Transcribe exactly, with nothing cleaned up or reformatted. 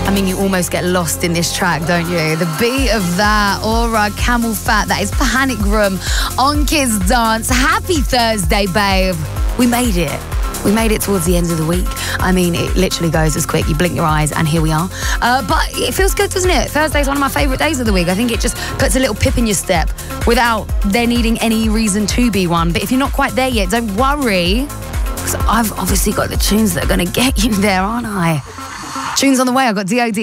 I mean, you almost get lost in this track, don't you? The beat of that, Aura, Camel Fat, that is Panic Room on Kids Dance. Happy Thursday, babe. We made it. We made it towards the end of the week. I mean, it literally goes as quick. You blink your eyes and here we are. Uh, but it feels good, doesn't it? Thursday's one of my favourite days of the week. I think it just puts a little pip in your step without there needing any reason to be one. But if you're not quite there yet, don't worry, because I've obviously got the tunes that are going to get you there, aren't I? Tunes on the way. I've got D O D